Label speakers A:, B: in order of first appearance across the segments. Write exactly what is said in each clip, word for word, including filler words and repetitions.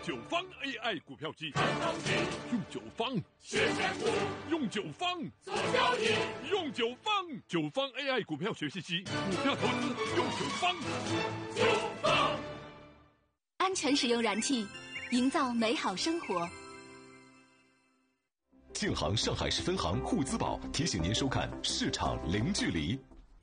A: 九方 A I 股票机，用九方
B: 学选股，
A: 用九方
B: 做交易，
A: 用九方九方 A I 股票学习机，股票投资用九方。
B: 九方
C: 安全使用燃气，营造美好生活。
D: 建行上海市分行沪资宝提醒您收看市场零距离。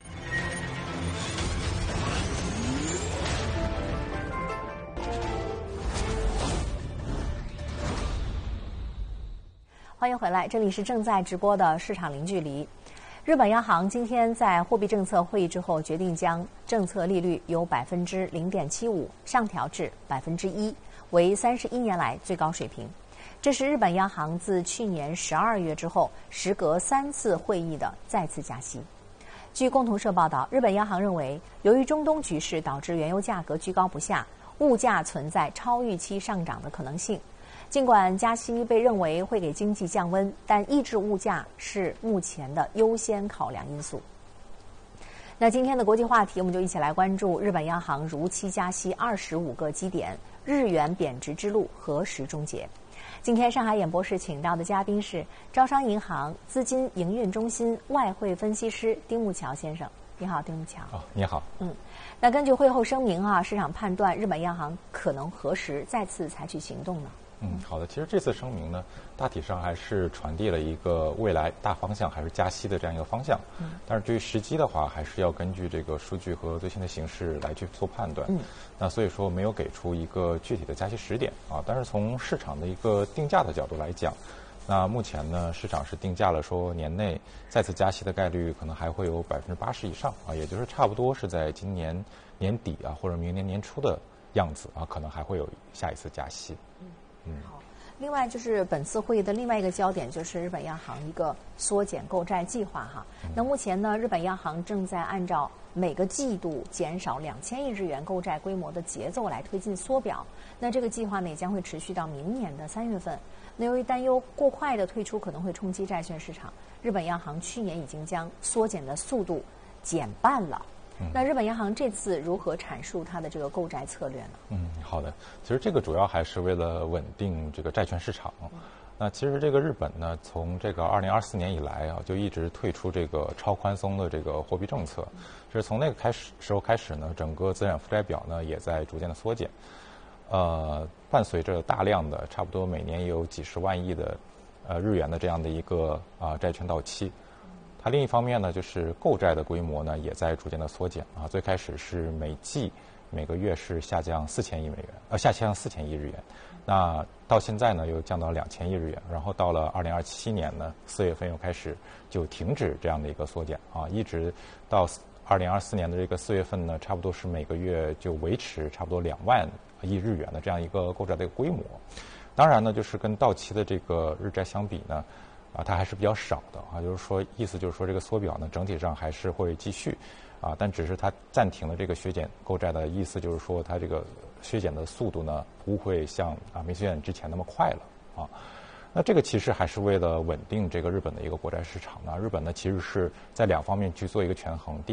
E: 欢迎回来，这里是正在直播的市场零距离。日本央行今天在货币政策会议之后，决定将政策利率由百分之零点七五上调至百分之一，为三十一年来最高水平。这是日本央行自去年十二月之后，时隔三次会议的再次加息。据共同社报道，日本央行认为，由于中东局势导致原油价格居高不下，物价存在超预期上涨的可能性。尽管加息被认为会给经济降温，但抑制物价是目前的优先考量因素。那今天的国际话题，我们就一起来关注日本央行如期加息二十五个基点，日元贬值之路何时终结？今天上海演播室请到的嘉宾是招商银行资金营运中心外汇分析师丁木桥先生。你好，丁木桥。
F: 哦，你好。
E: 嗯，那根据会后声明啊，市场判断日本央行可能何时再次采取行动呢？
F: 嗯，好的。其实这次声明呢，大体上还是传递了一个未来大方向还是加息的这样一个方向。嗯。但是对于时机的话，还是要根据这个数据和最新的形势来去做判断。嗯。那所以说没有给出一个具体的加息时点啊。但是从市场的一个定价的角度来讲，那目前呢，市场是定价了说年内再次加息的概率可能还会有百分之八十以上啊，也就是差不多是在今年年底啊或者明年年初的样子啊，可能还会有下一次加息。嗯。
E: 嗯，好。另外就是本次会议的另外一个焦点就是日本央行一个缩减购债计划哈。嗯、那目前呢，日本央行正在按照每个季度减少两千亿日元购债规模的节奏来推进缩表。那这个计划呢也将会持续到明年的三月份。那由于担忧过快的退出可能会冲击债券市场，日本央行去年已经将缩减的速度减半了。那日本央行这次如何阐述它的这个购债策略呢？
F: 嗯，好的。其实这个主要还是为了稳定这个债券市场。嗯、那其实这个日本呢，从这个二零二四年以来啊，就一直退出这个超宽松的这个货币政策。是从那个开始时候开始呢，整个资产负债表呢也在逐渐的缩减。呃，伴随着大量的差不多每年有几十万亿的呃日元的这样的一个啊、呃、债券到期。它另一方面呢，就是购债的规模呢也在逐渐的缩减啊。最开始是每季每个月是下降四千亿美元，呃下降四千亿日元，那到现在呢又降到两千亿日元，然后到了二零二七年呢四月份又开始就停止这样的一个缩减啊，一直到二零二四年的这个四月份呢，差不多是每个月就维持差不多两万亿日元的这样一个购债的一个规模。当然呢，就是跟到期的这个日债相比呢。啊，它还是比较少的啊，就是说，意思就是说，这个缩表呢，整体上还是会继续，啊，但只是它暂停了这个削减购债的意思，就是说，它这个削减的速度呢，不会像啊没削减之前那么快了啊。那这个其实还是为了稳定这个日本的一个国债市场呢。日本呢，其实是在两方面去做一个权衡。第